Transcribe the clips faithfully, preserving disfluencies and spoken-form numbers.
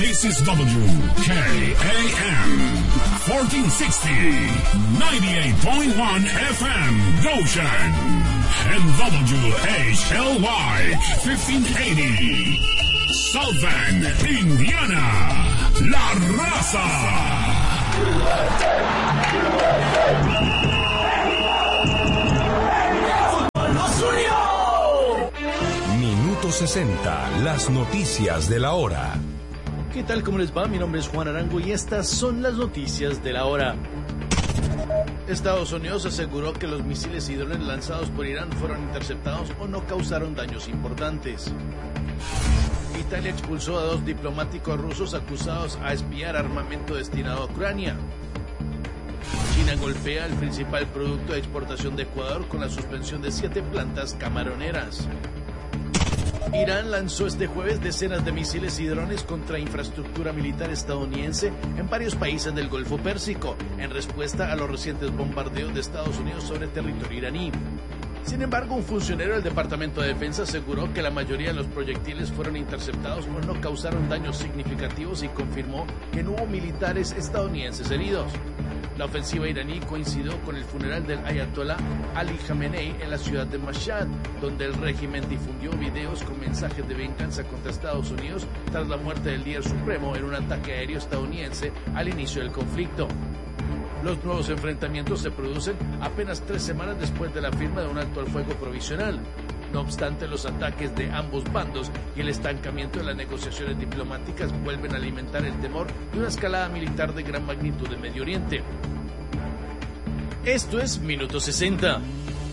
This is W K A M fourteen sixty, ninety-eight point one F M Goshen, and W H L Y fifteen eighty South Bend, Indiana. La Raza. Minuto sesenta, las noticias de la hora. ¿Qué tal? ¿Cómo les va? Mi nombre es Juan Arango y estas son las noticias de la hora. Estados Unidos aseguró que los misiles y drones lanzados por Irán fueron interceptados o no causaron daños importantes. Italia expulsó a dos diplomáticos rusos acusados a espiar armamento destinado a Ucrania. China golpea el principal producto de exportación de Ecuador con la suspensión de siete plantas camaroneras. Irán lanzó este jueves decenas de misiles y drones contra infraestructura militar estadounidense en varios países del Golfo Pérsico, en respuesta a los recientes bombardeos de Estados Unidos sobre territorio iraní. Sin embargo, un funcionario del Departamento de Defensa aseguró que la mayoría de los proyectiles fueron interceptados o no causaron daños significativos y confirmó que no hubo militares estadounidenses heridos. La ofensiva iraní coincidió con el funeral del ayatolá Ali Khamenei en la ciudad de Mashhad, donde el régimen difundió videos con mensajes de venganza contra Estados Unidos tras la muerte del líder supremo en un ataque aéreo estadounidense al inicio del conflicto. Los nuevos enfrentamientos se producen apenas tres semanas después de la firma de un alto al fuego provisional. No obstante, los ataques de ambos bandos y el estancamiento de las negociaciones diplomáticas vuelven a alimentar el temor de una escalada militar de gran magnitud en Medio Oriente. Esto es Minuto sesenta.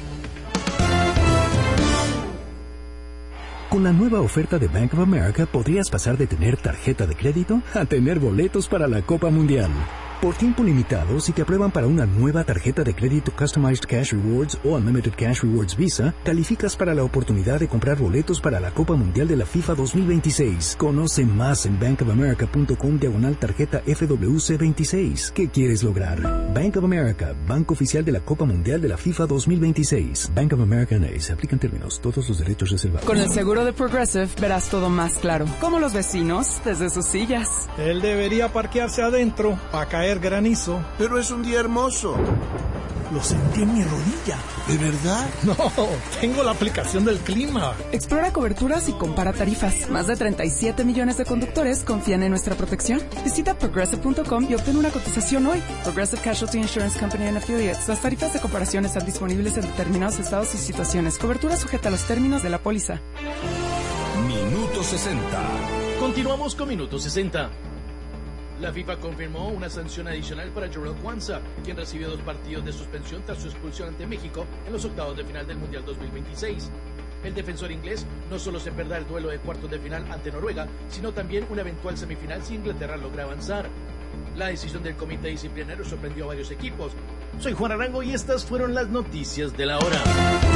Con la nueva oferta de Bank of America podrías pasar de tener tarjeta de crédito a tener boletos para la Copa Mundial. Por tiempo limitado, si te aprueban para una nueva tarjeta de crédito Customized Cash Rewards o Unlimited Cash Rewards Visa, calificas para la oportunidad de comprar boletos para la Copa Mundial de la FIFA dos mil veintiséis. Conoce más en bankofamerica.com diagonal tarjeta F W C veintiséis. ¿Qué quieres lograr? Bank of America, banco oficial de la Copa Mundial de la FIFA dos mil veintiséis. Bank of America N A. Se aplican términos, todos los derechos reservados. Con el seguro de Progressive verás todo más claro, como los vecinos desde sus sillas. Él debería parquearse adentro para caer granizo. Pero es un día hermoso. Lo sentí en mi rodilla. ¿De verdad? No, tengo la aplicación del clima. Explora coberturas y compara tarifas. Más de treinta y siete millones de conductores confían en nuestra protección. Visita progressive punto com y obtén una cotización hoy. Progressive Casualty Insurance Company and Affiliates. Las tarifas de comparación están disponibles en determinados estados y situaciones. Cobertura sujeta a los términos de la póliza. Minuto sesenta. Continuamos con Minuto sesenta. La FIFA confirmó una sanción adicional para Jarell Quansah, quien recibió dos partidos de suspensión tras su expulsión ante México en los octavos de final del Mundial dos mil veintiséis. El defensor inglés no solo se perderá el duelo de cuartos de final ante Noruega, sino también una eventual semifinal si Inglaterra logra avanzar. La decisión del comité disciplinario sorprendió a varios equipos. Soy Juan Arango y estas fueron las noticias de la hora.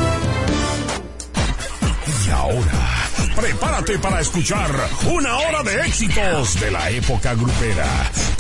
Y ahora, prepárate para escuchar una hora de éxitos de la época grupera,